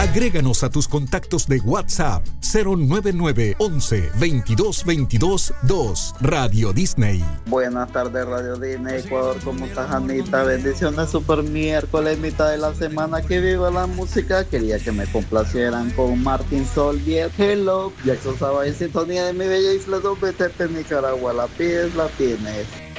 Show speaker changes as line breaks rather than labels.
Agréganos a tus contactos de WhatsApp 099 11 22 22 2. Radio Disney.
Buenas tardes, Radio Disney Ecuador. ¿Cómo estás, Anita? Bendiciones, super miércoles, mitad de la semana. Que viva la música. Quería que me complacieran con Martin Solveig, Hello. Jackson Saba en sintonía de mi bella isla donde Nicaragua. La pides, la tienes.